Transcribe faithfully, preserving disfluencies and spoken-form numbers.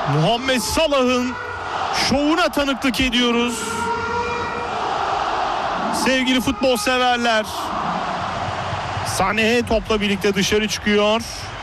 Muhammed Salah'ın şovuna tanıklık ediyoruz. Sevgili futbol severler. Sané topla birlikte dışarı çıkıyor.